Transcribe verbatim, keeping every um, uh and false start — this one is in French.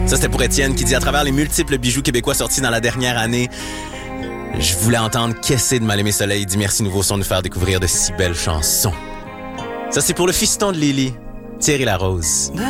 Ça, c'était pour Étienne qui dit à travers les multiples bijoux québécois sortis dans la dernière année, je voulais entendre Qu'est-ce de Mal-Aimé Soleil. Il dit merci Nouveau Son de nous faire découvrir de si belles chansons. Ça, c'est pour le fiston de Lily, Thierry Larose.